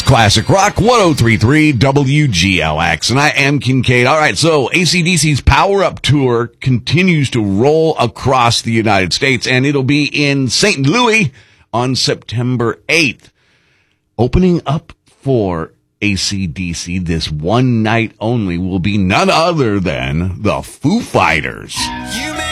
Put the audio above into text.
Classic Rock 103.3 WGLX, and I am Kincaid. All right, so AC/DC's Power Up Tour continues to roll across the United States, and it'll be in St. Louis on September 8th. Opening up for AC/DC this one night only will be none other than the Foo Fighters. You